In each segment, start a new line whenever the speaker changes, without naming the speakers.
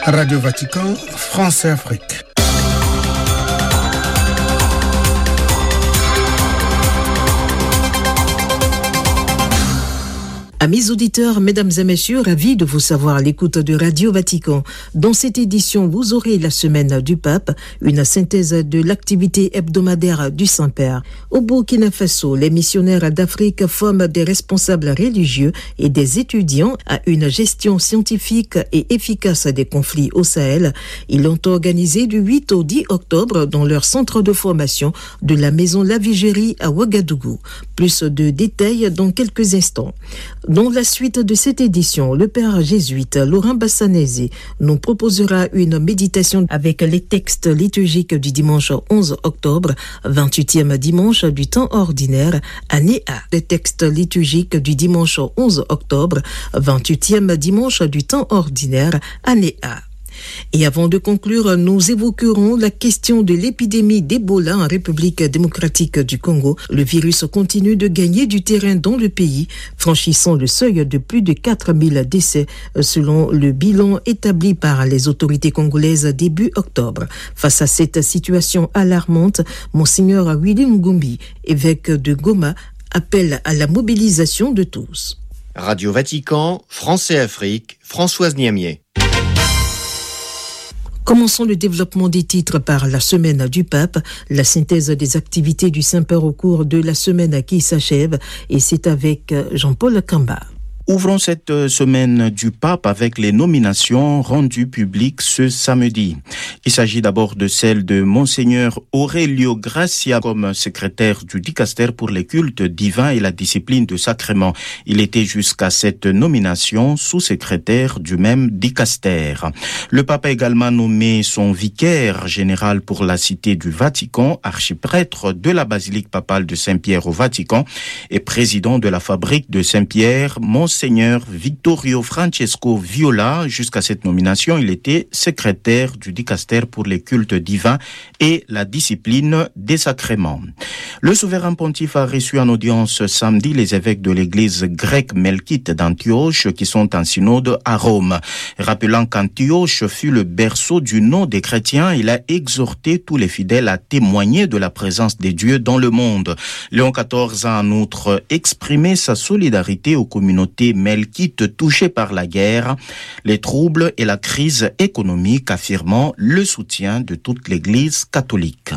Radio Vatican, France et Afrique.
Amis auditeurs, mesdames et messieurs, ravis de vous savoir à l'écoute de Radio Vatican. Dans cette édition, vous aurez la semaine du pape, une synthèse de l'activité hebdomadaire du Saint-Père. Au Burkina Faso, les missionnaires d'Afrique forment des responsables religieux et des étudiants à une gestion scientifique et efficace des conflits au Sahel. Ils l'ont organisé du 8 au 10 octobre dans leur centre de formation de la maison Lavigérie à Ouagadougou. Plus de détails dans quelques instants. Dans la suite de cette édition, le père jésuite Laurent Bassanese nous proposera une méditation avec les textes liturgiques du dimanche 11 octobre, 28e dimanche du temps ordinaire, année A. Les textes liturgiques du dimanche 11 octobre, 28e dimanche du temps ordinaire, année A. Et avant de conclure, nous évoquerons la question de l'épidémie d'Ebola en République démocratique du Congo. Le virus continue de gagner du terrain dans le pays, franchissant le seuil de plus de 4000 décès selon le bilan établi par les autorités congolaises début octobre. Face à cette situation alarmante, Monseigneur Willy Ngumbi, évêque de Goma, appelle à la mobilisation de tous.
Radio Vatican, France et Afrique, Françoise Niamier.
Commençons le développement des titres par la semaine du pape, la synthèse des activités du Saint-Père au cours de la semaine qui s'achève, et c'est avec Jean-Paul Kamba.
Ouvrons cette semaine du pape avec les nominations rendues publiques ce samedi. Il s'agit d'abord de celle de Monseigneur Aurelio Gracia comme secrétaire du dicaster pour les cultes divins et la discipline de sacrement. Il était jusqu'à cette nomination sous-secrétaire du même dicaster. Le pape a également nommé son vicaire général pour la cité du Vatican, archiprêtre de la basilique papale de Saint-Pierre au Vatican et président de la fabrique de Saint-Pierre, Monseigneur Vittorio Francesco Viola. Jusqu'à cette nomination, il était secrétaire du dicaster pour les cultes divins et la discipline des sacrements. Le souverain pontife a reçu en audience samedi les évêques de l'église grecque melkite d'Antioche qui sont en synode à Rome. Rappelant qu'Antioche fut le berceau du nom des chrétiens, il a exhorté tous les fidèles à témoigner de la présence des dieux dans le monde. Léon XIV a en outre exprimé sa solidarité aux communautés melkites touchées par la guerre, les troubles et la crise économique, affirmant le soutien de toute l'Église catholique.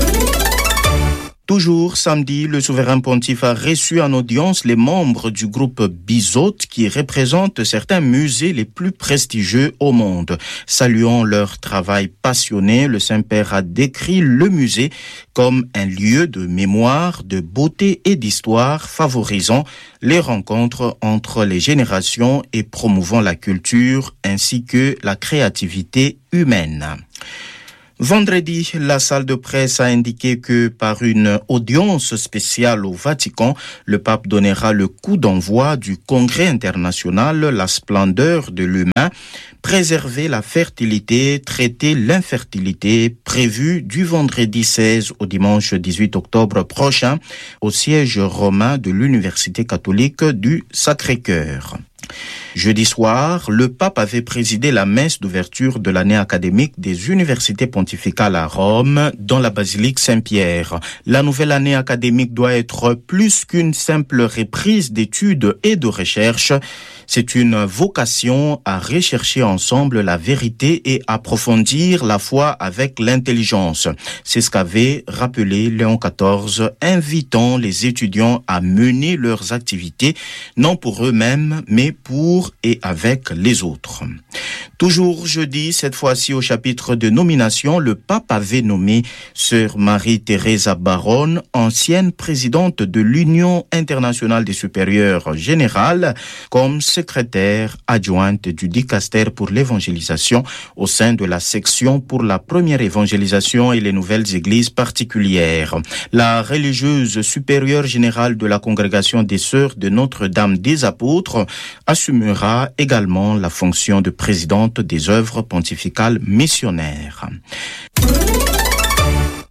Toujours samedi, le souverain pontife a reçu en audience les membres du groupe Bizot qui représentent certains musées les plus prestigieux au monde. Saluant leur travail passionné, le Saint-Père a décrit le musée comme un lieu de mémoire, de beauté et d'histoire favorisant les rencontres entre les générations et promouvant la culture ainsi que la créativité humaine. Vendredi, la salle de presse a indiqué que par une audience spéciale au Vatican, le pape donnera le coup d'envoi du congrès international La splendeur de l'humain, préserver la fertilité, traiter l'infertilité, prévu du vendredi 16 au dimanche 18 octobre prochain au siège romain de l'Université catholique du Sacré-Cœur. Jeudi soir, le pape avait présidé la messe d'ouverture de l'année académique des universités pontificales à Rome, dans la basilique Saint-Pierre. La nouvelle année académique doit être plus qu'une simple reprise d'études et de recherche. C'est une vocation à rechercher ensemble la vérité et approfondir la foi avec l'intelligence. C'est ce qu'avait rappelé Léon XIV, invitant les étudiants à mener leurs activités, non pour eux-mêmes, mais pour et avec les autres. Toujours jeudi, cette fois-ci au chapitre de nomination, le pape avait nommé Sœur Marie-Thérèse Baronne, ancienne présidente de l'Union internationale des supérieurs générales, comme secrétaire adjointe du dicaster pour l'évangélisation au sein de la section pour la première évangélisation et les nouvelles églises particulières. La religieuse supérieure générale de la congrégation des Sœurs de Notre-Dame des Apôtres assumera également la fonction de présidente des œuvres pontificales missionnaires.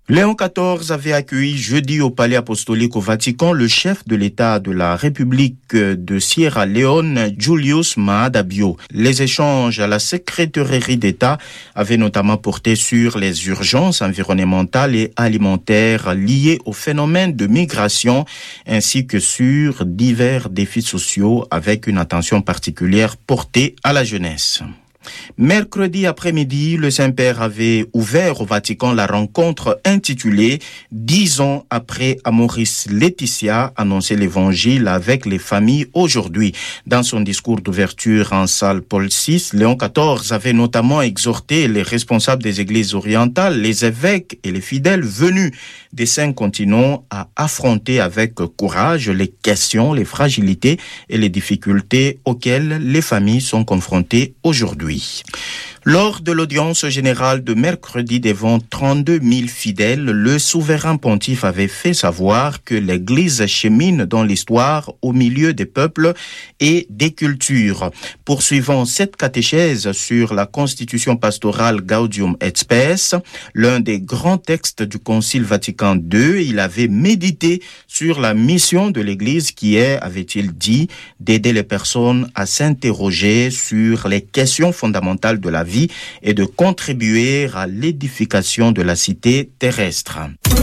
Léon XIV avait accueilli jeudi au Palais apostolique au Vatican le chef de l'État de la République de Sierra Leone, Julius Maada Bio. Les échanges à la secrétairerie d'État avaient notamment porté sur les urgences environnementales et alimentaires liées au phénomène de migration, ainsi que sur divers défis sociaux avec une attention particulière portée à la jeunesse. Mercredi après-midi, le Saint-Père avait ouvert au Vatican la rencontre intitulée « 10 ans après Amoris Laetitia, annoncer l'Évangile avec les familles aujourd'hui ». Dans son discours d'ouverture en salle Paul VI, Léon XIV avait notamment exhorté les responsables des églises orientales, les évêques et les fidèles venus des 5 continents à affronter avec courage les questions, les fragilités et les difficultés auxquelles les familles sont confrontées aujourd'hui. Lors de l'audience générale de mercredi devant 32 000 fidèles, le souverain pontife avait fait savoir que l'Église chemine dans l'histoire au milieu des peuples et des cultures. Poursuivant cette catéchèse sur la constitution pastorale Gaudium et Spes, l'un des grands textes du Concile Vatican II, il avait médité sur la mission de l'Église qui est, avait-il dit, d'aider les personnes à s'interroger sur les questions fondamentales de la vie et de contribuer à l'édification de la cité terrestre.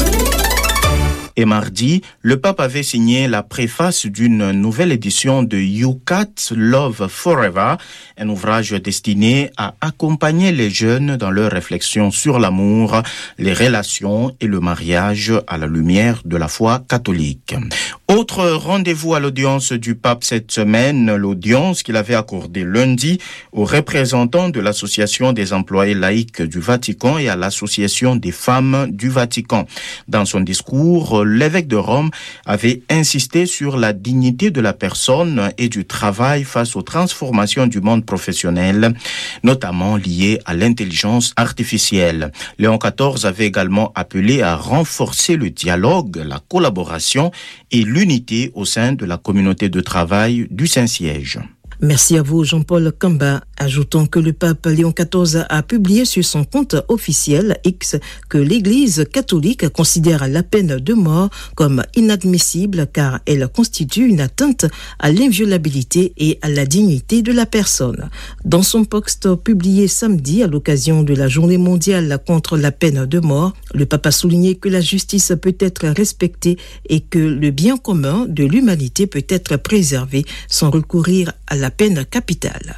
Et mardi, le pape avait signé la préface d'une nouvelle édition de Yucat Love Forever, un ouvrage destiné à accompagner les jeunes dans leur réflexion sur l'amour, les relations et le mariage à la lumière de la foi catholique. Autre rendez-vous à l'audience du pape cette semaine, l'audience qu'il avait accordée lundi aux représentants de l'Association des employés laïcs du Vatican et à l'Association des femmes du Vatican. Dans son discours, l'évêque de Rome avait insisté sur la dignité de la personne et du travail face aux transformations du monde professionnel, notamment liées à l'intelligence artificielle. Léon XIV avait également appelé à renforcer le dialogue, la collaboration et l'unité au sein de la communauté de travail du Saint-Siège.
Merci à vous, Jean-Paul Kamba. Ajoutons que le pape Léon XIV a publié sur son compte officiel X que l'Église catholique considère la peine de mort comme inadmissible car elle constitue une atteinte à l'inviolabilité et à la dignité de la personne. Dans son post publié samedi à l'occasion de la Journée mondiale contre la peine de mort, le pape a souligné que la justice peut être respectée et que le bien commun de l'humanité peut être préservé sans recourir à la peine capitale.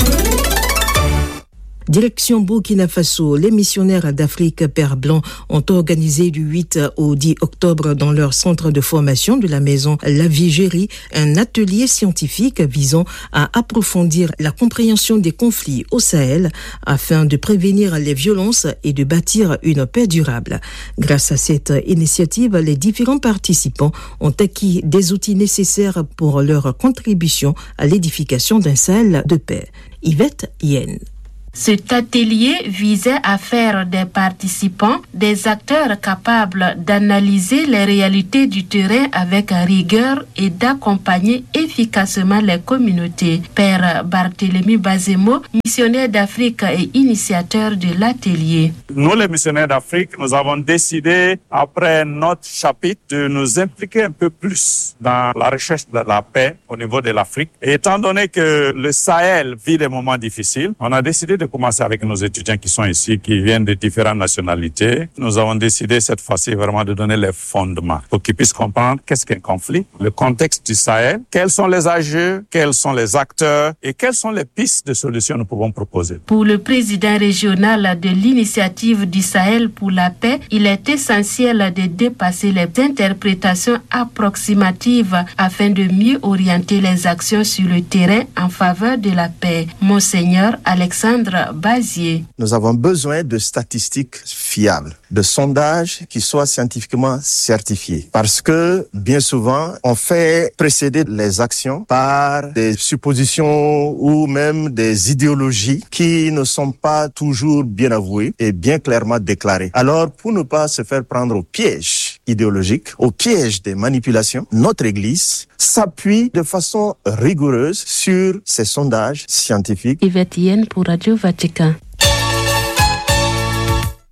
Direction Burkina Faso, les missionnaires d'Afrique Père Blanc ont organisé du 8 au 10 octobre dans leur centre de formation de la maison La Vigérie un atelier scientifique visant à approfondir la compréhension des conflits au Sahel afin de prévenir les violences et de bâtir une paix durable. Grâce à cette initiative, les différents participants ont acquis des outils nécessaires pour leur contribution à l'édification d'un Sahel de paix. Yvette Yen.
Cet atelier visait à faire des participants des acteurs capables d'analyser les réalités du terrain avec rigueur et d'accompagner efficacement les communautés. Père Barthélemy Bazemo, missionnaire d'Afrique et initiateur de l'atelier.
Nous, les missionnaires d'Afrique, nous avons décidé, après notre chapitre, de nous impliquer un peu plus dans la recherche de la paix au niveau de l'Afrique. Et étant donné que le Sahel vit des moments difficiles, on a décidé de commencer avec nos étudiants qui sont ici, qui viennent de différentes nationalités. Nous avons décidé cette fois-ci vraiment de donner les fondements pour qu'ils puissent comprendre qu'est-ce qu'un conflit, le contexte du Sahel, quels sont les enjeux, quels sont les acteurs et quelles sont les pistes de solutions nous pouvons proposer.
Pour le président régional de l'initiative du Sahel pour la paix, il est essentiel de dépasser les interprétations approximatives afin de mieux orienter les actions sur le terrain en faveur de la paix. Monseigneur Alexandre Bazier.
Nous avons besoin de statistiques fiables, de sondages qui soient scientifiquement certifiés. Parce que, bien souvent, on fait précéder les actions par des suppositions ou même des idéologies qui ne sont pas toujours bien avouées et bien clairement déclarées. Alors, pour ne pas se faire prendre au piège idéologique, au piège des manipulations, notre Église s'appuie de façon rigoureuse sur ces sondages scientifiques.
Yvette Yen pour Radio Vatican.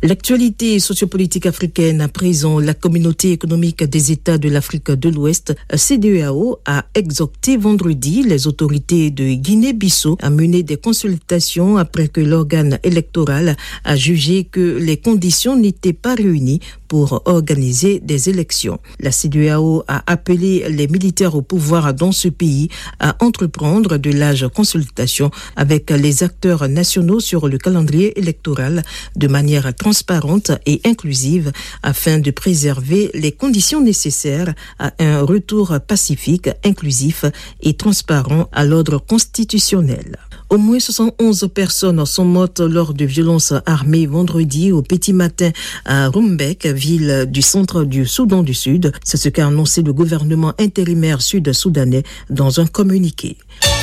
L'actualité sociopolitique africaine à présent, la Communauté économique des États de l'Afrique de l'Ouest, CEDEAO, a exhorté vendredi les autorités de Guinée-Bissau à mener des consultations après que l'organe électoral a jugé que les conditions n'étaient pas réunies pour organiser des élections. La CEDEAO a appelé les militaires au pouvoir dans ce pays à entreprendre de larges consultations avec les acteurs nationaux sur le calendrier électoral de manière transparente et inclusive afin de préserver les conditions nécessaires à un retour pacifique, inclusif et transparent à l'ordre constitutionnel. Au moins 71 personnes sont mortes lors de violences armées vendredi au petit matin à Rumbek, ville du centre du Soudan du Sud. C'est ce qu'a annoncé le gouvernement intérimaire sud-soudanais dans un communiqué.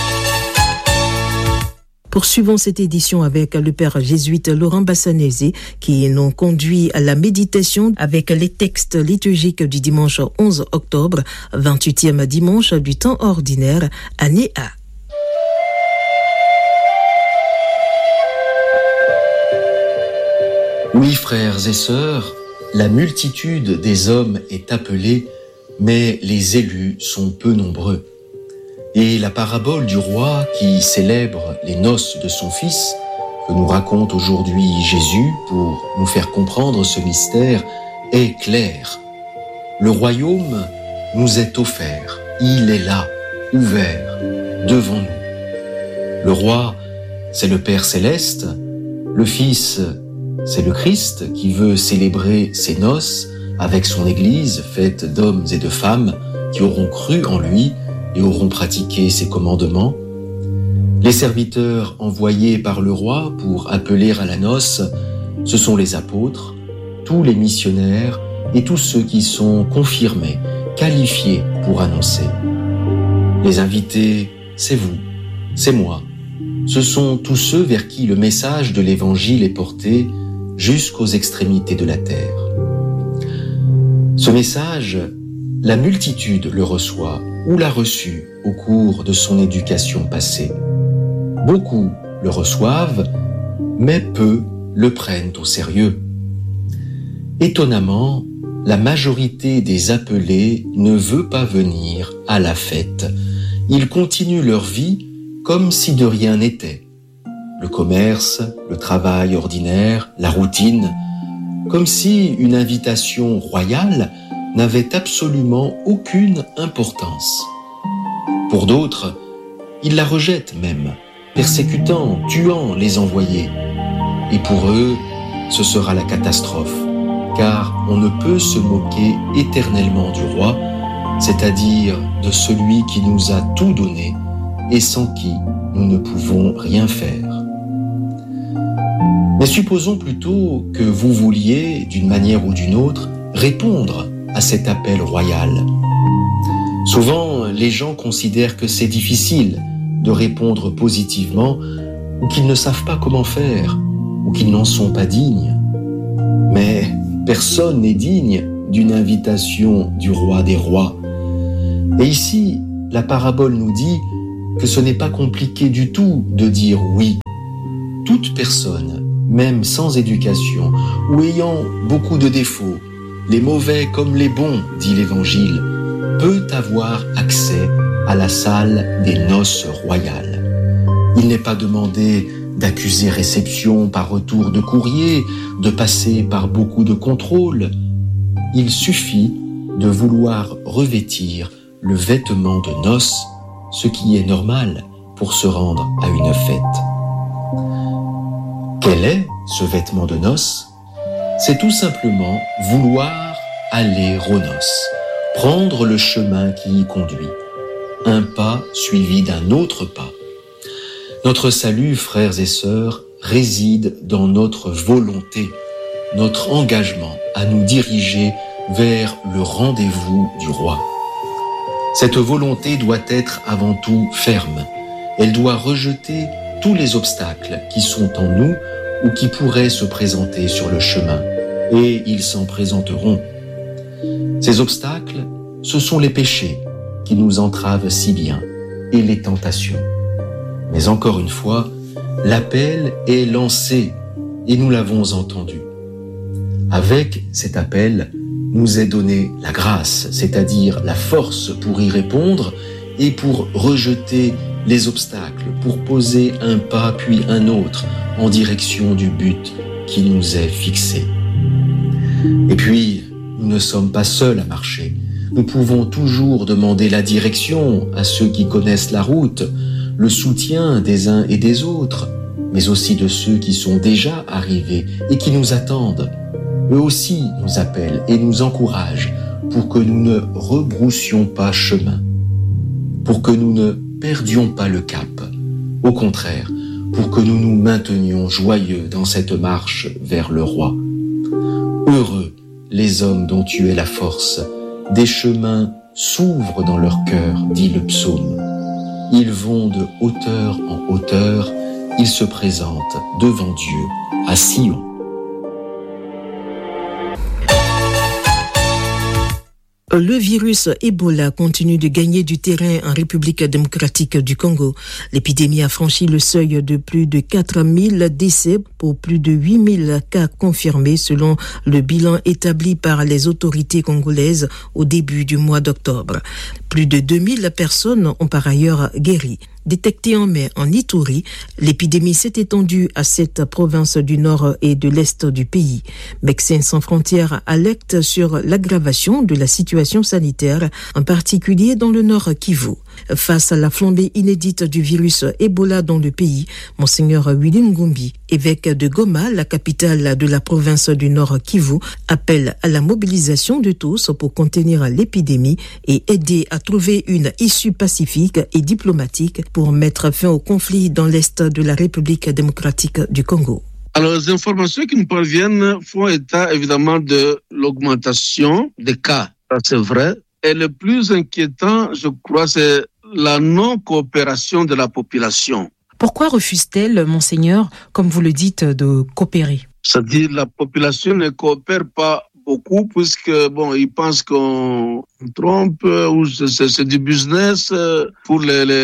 Poursuivons cette édition avec le père jésuite Laurent Bassanese qui nous conduit à la méditation avec les textes liturgiques du dimanche 11 octobre, 28e dimanche du temps ordinaire, année A.
Oui, frères et sœurs, la multitude des hommes est appelée, mais les élus sont peu nombreux. Et la parabole du roi qui célèbre les noces de son fils, que nous raconte aujourd'hui Jésus pour nous faire comprendre ce mystère, est claire. Le royaume nous est offert, il est là, ouvert, devant nous. Le roi, c'est le Père céleste, le Fils, c'est le Christ qui veut célébrer ses noces avec son Église faite d'hommes et de femmes qui auront cru en lui et auront pratiqué ses commandements. Les serviteurs envoyés par le roi pour appeler à la noce, ce sont les apôtres, tous les missionnaires et tous ceux qui sont confirmés, qualifiés pour annoncer. Les invités, c'est vous, c'est moi. Ce sont tous ceux vers qui le message de l'Évangile est porté jusqu'aux extrémités de la terre. Ce message, la multitude le reçoit ou l'a reçu au cours de son éducation passée. Beaucoup le reçoivent, mais peu le prennent au sérieux. Étonnamment, la majorité des appelés ne veut pas venir à la fête. Ils continuent leur vie comme si de rien n'était. Le commerce, le travail ordinaire, la routine, comme si une invitation royale n'avait absolument aucune importance. Pour d'autres, ils la rejettent même, persécutant, tuant les envoyés. Et pour eux, ce sera la catastrophe, car on ne peut se moquer éternellement du roi, c'est-à-dire de celui qui nous a tout donné et sans qui nous ne pouvons rien faire. Mais supposons plutôt que vous vouliez, d'une manière ou d'une autre, répondre à cet appel royal. Souvent, les gens considèrent que c'est difficile de répondre positivement ou qu'ils ne savent pas comment faire ou qu'ils n'en sont pas dignes. Mais personne n'est digne d'une invitation du roi des rois. Et ici, la parabole nous dit que ce n'est pas compliqué du tout de dire oui. Toute personne, même sans éducation ou ayant beaucoup de défauts, les mauvais comme les bons, dit l'Évangile, peut avoir accès à la salle des noces royales. Il n'est pas demandé d'accuser réception par retour de courrier, de passer par beaucoup de contrôles. Il suffit de vouloir revêtir le vêtement de noces, ce qui est normal pour se rendre à une fête. Quel est ce vêtement de noces ? C'est tout simplement vouloir aller aux noces, prendre le chemin qui y conduit, un pas suivi d'un autre pas. Notre salut, frères et sœurs, réside dans notre volonté, notre engagement à nous diriger vers le rendez-vous du roi. Cette volonté doit être avant tout ferme. Elle doit rejeter tous les obstacles qui sont en nous ou qui pourraient se présenter sur le chemin, et ils s'en présenteront. Ces obstacles, ce sont les péchés qui nous entravent si bien, et les tentations. Mais encore une fois, l'appel est lancé, et nous l'avons entendu. Avec cet appel, nous est donnée la grâce, c'est-à-dire la force pour y répondre et pour rejeter les obstacles, pour poser un pas puis un autre en direction du but qui nous est fixé. Et puis, nous ne sommes pas seuls à marcher. Nous pouvons toujours demander la direction à ceux qui connaissent la route, le soutien des uns et des autres, mais aussi de ceux qui sont déjà arrivés et qui nous attendent. Eux aussi nous appellent et nous encouragent pour que nous ne rebroussions pas chemin, pour que nous ne perdions pas le cap. Au contraire, pour que nous nous maintenions joyeux dans cette marche vers le roi. Heureux les hommes dont tu es la force, des chemins s'ouvrent dans leur cœur, dit le psaume. Ils vont de hauteur en hauteur, ils se présentent devant Dieu à Sion.
Le virus Ebola continue de gagner du terrain en République démocratique du Congo. L'épidémie a franchi le seuil de plus de 4000 décès pour plus de 8000 cas confirmés selon le bilan établi par les autorités congolaises au début du mois d'octobre. Plus de 2000 personnes ont par ailleurs guéri. Détectée en mai en Ituri, l'épidémie s'est étendue à cette province du nord et de l'est du pays. Médecins sans frontières alertent sur l'aggravation de la situation sanitaire, en particulier dans le nord Kivu. Face à la flambée inédite du virus Ebola dans le pays, Monseigneur Willy Ngumbi, évêque de Goma, la capitale de la province du nord Kivu, appelle à la mobilisation de tous pour contenir l'épidémie et aider à trouver une issue pacifique et diplomatique pour mettre fin au conflit dans l'est de la République démocratique du Congo.
Alors, les informations qui nous parviennent font état évidemment de l'augmentation des cas. Ça, c'est vrai. Et le plus inquiétant, je crois, c'est la non-coopération de la population.
Pourquoi refuse-t-elle, Monseigneur, comme vous le dites, de coopérer ?
C'est-à-dire la population ne coopère pas beaucoup puisque, ils pensent qu'on trompe ou c'est du business pour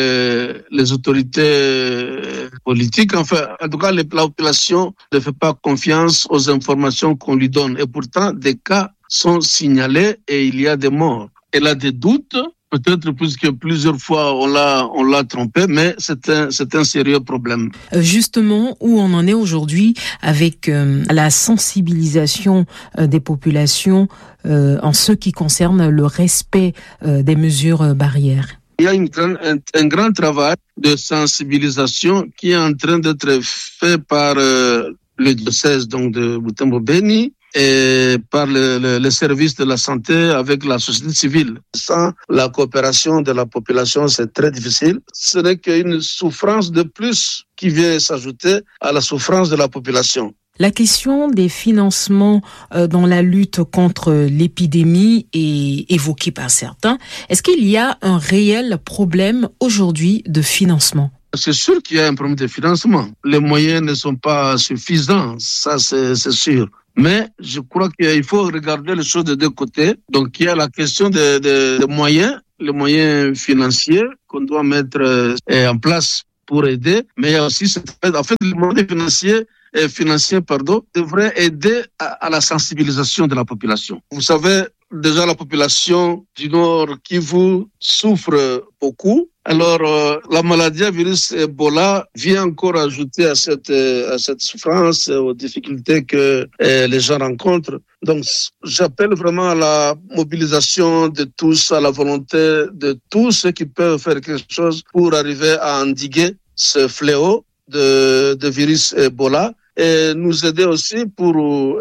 les autorités politiques. Enfin, en tout cas, la population ne fait pas confiance aux informations qu'on lui donne. Et pourtant, des cas sont signalés et il y a des morts. Elle a des doutes, peut-être puisque plusieurs fois on l'a trompé, mais c'est un sérieux problème.
Justement, où on en est aujourd'hui avec la sensibilisation des populations en ce qui concerne le respect des mesures barrières?
Il y a un grand travail de sensibilisation qui est en train d'être fait par le diocèse donc de Butembo-Beni, et par le service de la santé avec la société civile. Sans la coopération de la population, c'est très difficile. Ce n'est qu'une souffrance de plus qui vient s'ajouter à la souffrance de la population.
La question des financements dans la lutte contre l'épidémie est évoquée par certains. Est-ce qu'il y a un réel problème aujourd'hui de financement ?
C'est sûr qu'il y a un problème de financement. Les moyens ne sont pas suffisants, ça c'est sûr. Mais je crois qu'il faut regarder les choses de deux côtés. Donc il y a la question des moyens, les moyens financiers qu'on doit mettre en place pour aider. Mais il y a aussi, les moyens financiers devraient aider à la sensibilisation de la population. Vous savez, déjà la population du Nord Kivu souffre beaucoup. Alors, la maladie à virus Ebola vient encore ajouter à cette souffrance, aux difficultés que les gens rencontrent. Donc, j'appelle vraiment à la mobilisation de tous, à la volonté de tous ceux qui peuvent faire quelque chose pour arriver à endiguer ce fléau de virus Ebola et nous aider aussi pour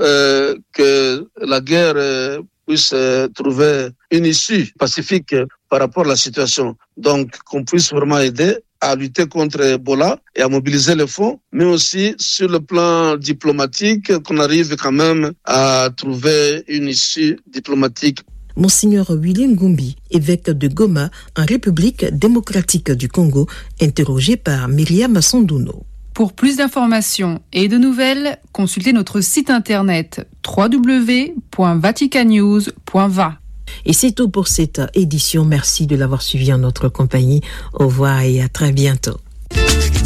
que la guerre puisse trouver une issue pacifique par rapport à la situation. Donc, qu'on puisse vraiment aider à lutter contre Ebola et à mobiliser les fonds, mais aussi sur le plan diplomatique, qu'on arrive quand même à trouver une issue diplomatique.
Monseigneur Willy Ngumbi, évêque de Goma, en République démocratique du Congo, interrogé par Myriam Sondouno.
Pour plus d'informations et de nouvelles, consultez notre site internet www.vaticannews.va.
Et c'est tout pour cette édition. Merci de l'avoir suivi en notre compagnie. Au revoir et à très bientôt.